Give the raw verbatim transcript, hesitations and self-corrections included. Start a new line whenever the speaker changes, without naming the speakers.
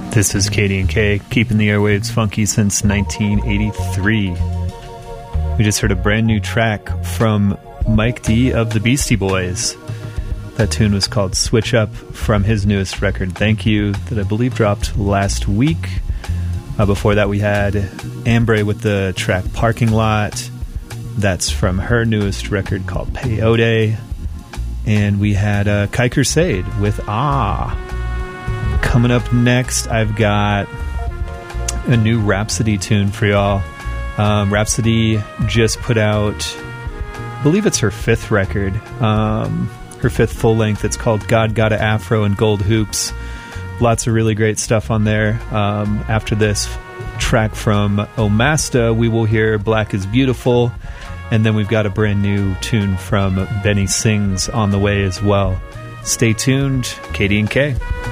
This is Katie and K, keeping the airwaves funky since nineteen eighty-three. We just heard a brand new track from Mike D of the Beastie Boys. That tune was called Switch Up from his newest record, Thank You, that I believe dropped last week. Uh, before that we had Ambre with the track Parking Lot. That's from her newest record called Peyote. And we had uh, Kai Crusade with Ah. Coming up next, I've got a new Rhapsody tune for y'all. Um, Rhapsody just put out, I believe it's her fifth record, um, her fifth full length. It's called God Got a Afro and Gold Hoops. Lots of really great stuff on there. Um, after this track from Omasta, we will hear Black is Beautiful. And then we've got a brand new tune from Benny Sings on the way as well. Stay tuned. Katie and K.